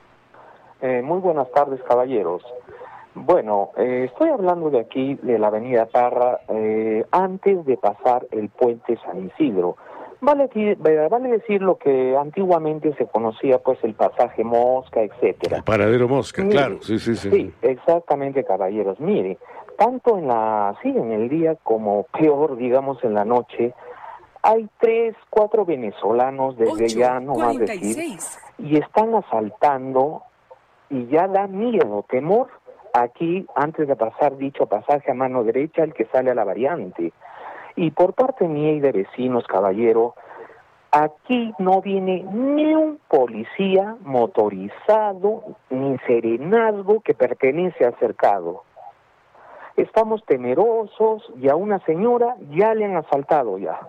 Muy buenas tardes, caballeros. Bueno, estoy hablando de aquí, de la avenida Parra, antes de pasar el puente San Isidro. Vale decir lo que antiguamente se conocía, pues, el pasaje Mosca, etcétera. El paradero Mosca, mire, claro, sí. Sí, exactamente, caballeros. Mire, tanto en el día como peor, digamos, en la noche, hay 3, 4 venezolanos desde ya, no más decir, y están asaltando, y ya da miedo, temor, aquí, antes de pasar dicho pasaje a mano derecha, el que sale a la variante. Y por parte mía y de vecinos, caballero, aquí no viene ni un policía motorizado ni serenazgo que pertenece al cercado. Estamos temerosos y a una señora ya le han asaltado ya.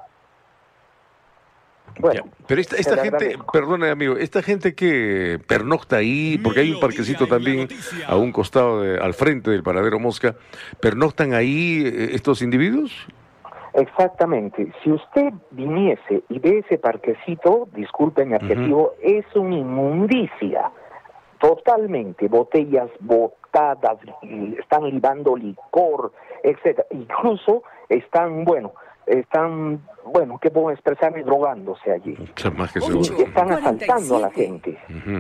Bueno, pero esta gente, perdone amigo, esta gente que pernocta ahí, porque hay un parquecito también a un costado, al frente del paradero Mosca, ¿pernoctan ahí estos individuos? Exactamente. Si usted viniese y ve ese parquecito, disculpe mi adjetivo, es una inmundicia. totalmente, botellas botadas, están libando licor, etcétera. Incluso están, ¿qué puedo expresarme? Drogándose allí. Más que y están asaltando a la gente.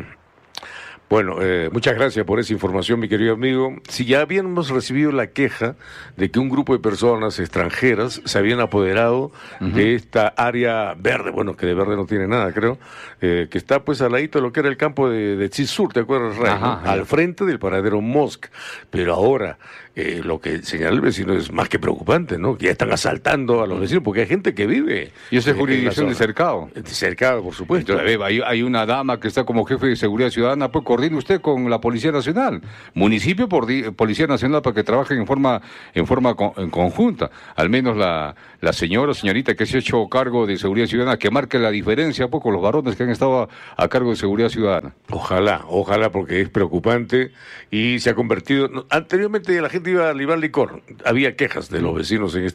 Bueno, muchas gracias por esa información, mi querido amigo. Si ya habíamos recibido la queja de que un grupo de personas extranjeras se habían apoderado de esta área verde, bueno, que de verde no tiene nada, creo, que está pues al ladito de lo que era el campo de Chisur, ¿te acuerdas, Ray? ¿No? Al frente del paradero Mosc. Pero ahora, lo que señala el vecino es más que preocupante, ¿no? Que ya están asaltando a los vecinos, porque hay gente que vive. Y esa es jurisdicción de Cercado. De Cercado, por supuesto. Entonces, hay una dama que está como jefe de seguridad ciudadana, pues coordine usted con la Policía Nacional, municipio por Policía Nacional, para que trabajen en forma conjunta. Al menos la señora o señorita que se ha hecho cargo de seguridad ciudadana, que marque la diferencia pues, con los varones que han estado a cargo de seguridad ciudadana. Ojalá, porque es preocupante y se ha convertido. Anteriormente la gente iba a libar licor, había quejas de los vecinos en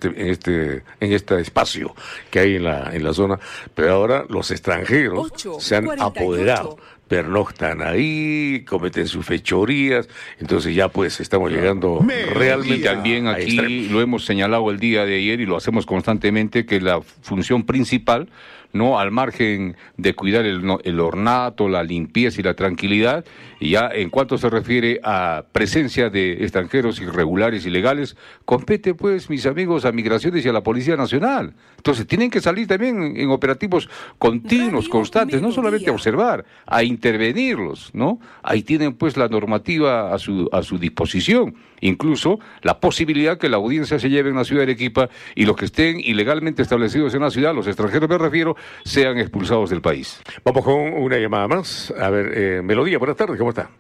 este espacio que hay en la zona, pero ahora los extranjeros se han apoderado. Pernoctan ahí, cometen sus fechorías, entonces ya pues estamos llegando realmente también aquí lo hemos señalado el día de ayer y lo hacemos constantemente, que la función principal, no, al margen de cuidar el ornato, la limpieza y la tranquilidad, y ya en cuanto se refiere a presencia de extranjeros irregulares, ilegales, compete pues, mis amigos, a Migraciones y a la Policía Nacional. Entonces tienen que salir también en operativos continuos, constantes, no solamente a observar, a intervenirlos, ¿no? Ahí tienen pues la normativa a su disposición, incluso la posibilidad que la audiencia se lleve en la ciudad de Arequipa y los que estén ilegalmente establecidos en la ciudad, los extranjeros me refiero, sean expulsados del país. Vamos con una llamada más. A ver, Melodía, buenas tardes, ¿cómo está?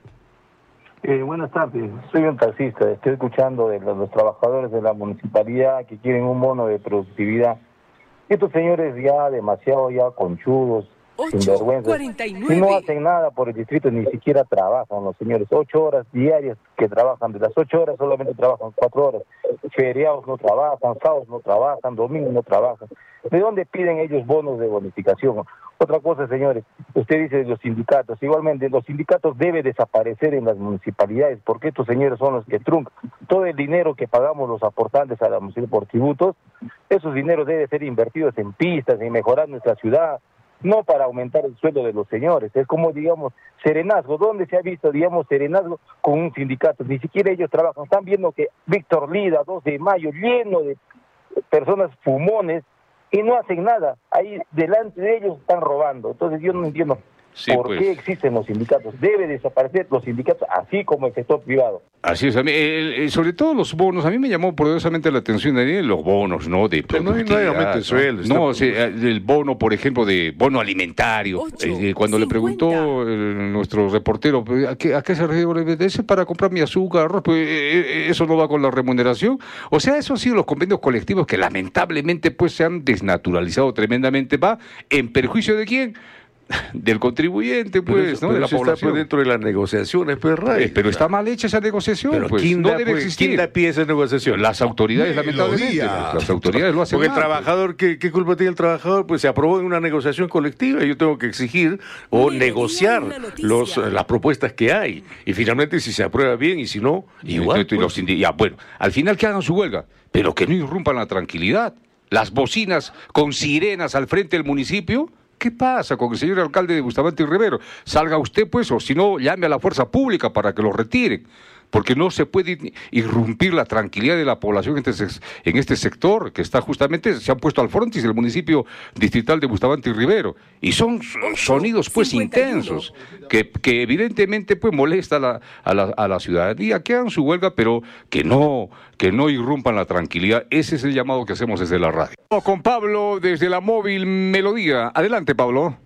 Buenas tardes, soy un taxista, estoy escuchando de los trabajadores de la municipalidad que quieren un bono de productividad. Estos señores ya demasiado conchudos, sinvergüenzas, si no hacen nada por el distrito, ni siquiera trabajan los señores. 8 horas diarias que trabajan, de las 8 horas solamente trabajan 4 horas. Feriados no trabajan, sábados no trabajan, domingos no trabajan. ¿De dónde piden ellos bonos de bonificación? Otra cosa, señores, usted dice de los sindicatos. Igualmente, los sindicatos deben desaparecer en las municipalidades, porque estos señores son los que truncan. Todo el dinero que pagamos los aportantes a la municipalidad por tributos, esos dineros deben ser invertidos en pistas, en mejorar nuestra ciudad, no para aumentar el sueldo de los señores. Es como, digamos, serenazgo. ¿Dónde se ha visto, digamos, serenazgo con un sindicato? Ni siquiera ellos trabajan. Están viendo que Víctor Lida, 2 de mayo, lleno de personas fumones, y no hacen nada. Ahí delante de ellos están robando. Entonces yo no entiendo por qué existen los sindicatos. Debe desaparecer los sindicatos, así como el sector privado. Así es, a mí, sobre todo los bonos, a mí me llamó poderosamente la atención de los bonos, ¿no? De productividad, no aumento de sueldo. No, el bono, por ejemplo, de bono alimentario. Cuando le preguntó nuestro reportero, ¿a qué se refiere? ¿Es para comprar mi azúcar, arroz? Pues, ¿eso no va con la remuneración? O sea, eso han sido los convenios colectivos que lamentablemente pues se han desnaturalizado tremendamente. ¿Va en perjuicio de quién? Del contribuyente, pues, pero ¿no? De la población. Está dentro de las negociaciones, pues, Ray. Pero está mal hecha esa negociación, pero pues. ¿Quién no debe existir? ¿Quién da pie a esa negociación? Las autoridades, lamentablemente. Las autoridades lo hacen mal. Porque el trabajador, ¿qué culpa tiene el trabajador? Pues se aprobó en una negociación colectiva y yo tengo que exigir o negociar las propuestas que hay. Y finalmente, si se aprueba bien y si no, igual. Bueno, al final que hagan su huelga, pero que no irrumpan la tranquilidad. Las bocinas con sirenas al frente del municipio. ¿Qué pasa con el señor alcalde de Bustamante y Rivero? Salga usted, pues, o si no, llame a la fuerza pública para que lo retiren. Porque no se puede irrumpir la tranquilidad de la población en este sector, que está justamente, se han puesto al frontis del municipio distrital de Bustamante y Rivero. Y son sonidos, pues, 51. Intensos, que evidentemente, pues, molesta a la ciudadanía, que hagan su huelga, pero que no irrumpan la tranquilidad. Ese es el llamado que hacemos desde la radio. Con Pablo, desde la móvil Melodía. Adelante, Pablo.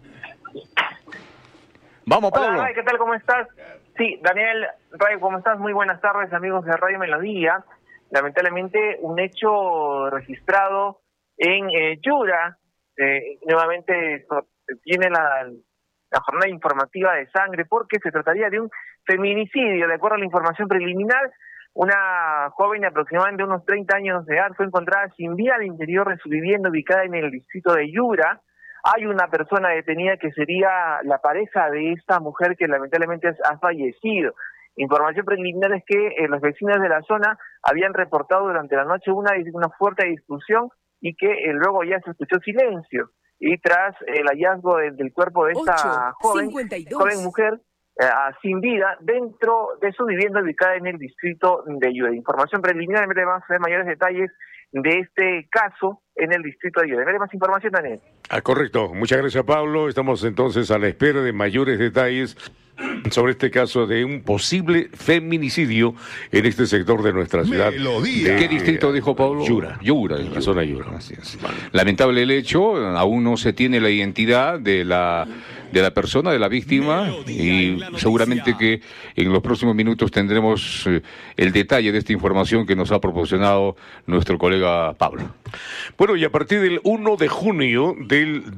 Vamos, Pablo. Hola, Ray, ¿qué tal? ¿Cómo estás? Sí, Daniel, Ray, ¿cómo estás? Muy buenas tardes, amigos de Radio Melodía. Lamentablemente, un hecho registrado en Yura. Nuevamente tiene la jornada informativa de sangre, porque se trataría de un feminicidio. De acuerdo a la información preliminar, una joven de aproximadamente unos 30 años de edad fue encontrada sin vida al interior de su vivienda ubicada en el distrito de Yura. hay una persona detenida que sería la pareja de esta mujer que lamentablemente ha fallecido. Información preliminar es que los vecinos de la zona habían reportado durante la noche una fuerte discusión y que luego ya se escuchó silencio. Y tras el hallazgo del cuerpo de esta joven mujer sin vida dentro de su vivienda ubicada en el distrito de Yura. Información preliminar, en breve vamos a ver mayores detalles de este caso en el distrito de Yura. ¿Veré más información, Daniel? Correcto. Muchas gracias, Pablo. Estamos entonces a la espera de mayores detalles sobre este caso de un posible feminicidio en este sector de nuestra ciudad. ¿Qué distrito dijo Pablo? Yura, en la zona Yura. Así es. Vale. Lamentable el hecho, aún no se tiene la identidad de la persona, de la víctima, y seguramente que en los próximos minutos tendremos el detalle de esta información que nos ha proporcionado nuestro colega Pablo. Bueno, y a partir del 1 de junio del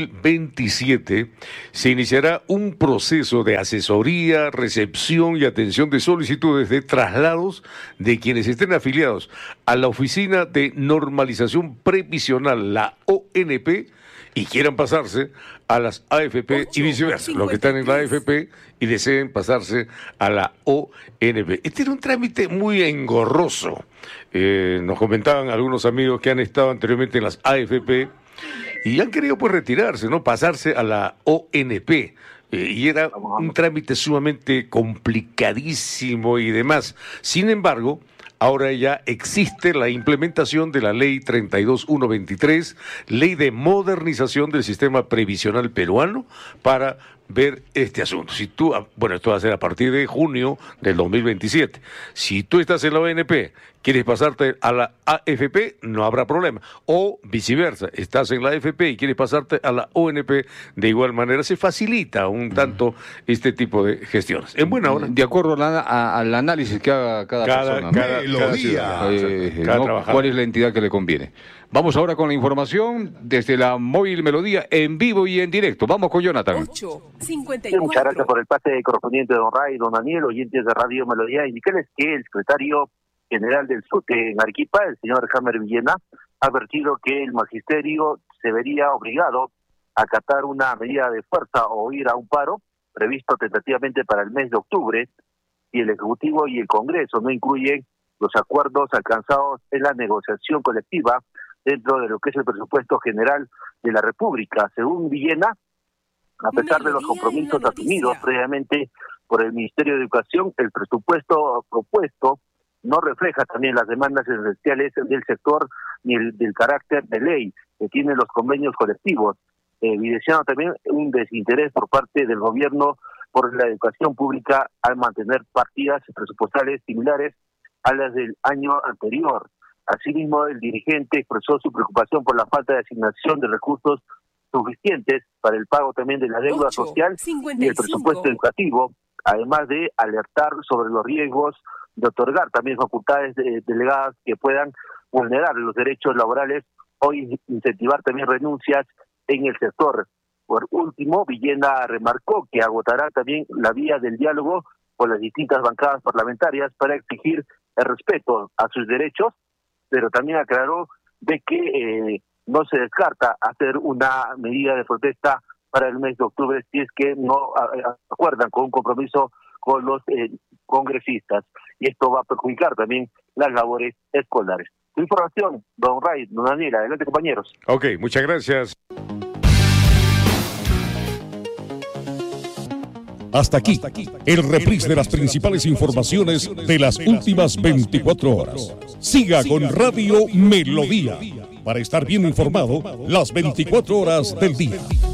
2027 se iniciará un proceso de asesoría, recepción y atención de solicitudes de traslados de quienes estén afiliados a la Oficina de Normalización Previsional, la ONP, y quieran pasarse a las AFP y viceversa, los que están en la AFP y deseen pasarse a la ONP. Este era un trámite muy engorroso. Nos comentaban algunos amigos que han estado anteriormente en las AFP y han querido pues retirarse, ¿no? Pasarse a la ONP. Y era un trámite sumamente complicadísimo y demás. Sin embargo, ahora ya existe la implementación de la Ley 32123, Ley de Modernización del Sistema Previsional Peruano, para ver este asunto. Si tú, bueno, esto va a ser a partir de junio del 2027. Si tú estás en la ONP, quieres pasarte a la AFP, no habrá problema. O viceversa, estás en la AFP y quieres pasarte a la ONP, de igual manera se facilita un tanto este tipo de gestiones. En buena hora. De acuerdo al análisis que haga cada persona. Cada ciudadano. ¿Cuál es la entidad que le conviene? Vamos ahora con la información desde la Móvil Melodía, en vivo y en directo. Vamos con Jonathan. 8:54. Muchas gracias por el pase correspondiente, don Ray, don Daniel, oyentes de Radio Melodía. Indicarles que el secretario general del SUTE en Arequipa, el señor Jamer Villena, ha advertido que el magisterio se vería obligado a acatar una medida de fuerza o ir a un paro previsto tentativamente para el mes de octubre, y el Ejecutivo y el Congreso no incluyen los acuerdos alcanzados en la negociación colectiva dentro de lo que es el presupuesto general de la República. Según Villena, a pesar de los compromisos asumidos previamente por el Ministerio de Educación, el presupuesto propuesto no refleja también las demandas esenciales del sector ni del carácter de ley que tienen los convenios colectivos, evidenciando también un desinterés por parte del gobierno por la educación pública al mantener partidas presupuestales similares a las del año anterior. Asimismo, el dirigente expresó su preocupación por la falta de asignación de recursos suficientes para el pago también de la deuda social y el presupuesto educativo, además de alertar sobre los riesgos de otorgar también facultades delegadas que puedan vulnerar los derechos laborales o incentivar también renuncias en el sector. Por último, Villena remarcó que agotará también la vía del diálogo con las distintas bancadas parlamentarias para exigir el respeto a sus derechos, pero también aclaró de que no se descarta hacer una medida de protesta para el mes de octubre si es que no acuerdan con un compromiso con los congresistas, y esto va a perjudicar también las labores escolares. Su información, don Ray, don Daniel, adelante compañeros. Ok, muchas gracias. Hasta aquí, el reprise de las principales informaciones de las últimas 24 horas. Siga con Radio Melodía para estar bien informado las 24 horas del día.